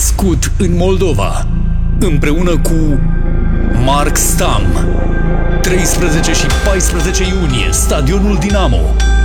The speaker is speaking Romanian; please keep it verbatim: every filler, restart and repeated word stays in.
născut în Moldova, împreună cu Mark Stam. treisprezece și paisprezece iunie, Stadionul Dinamo.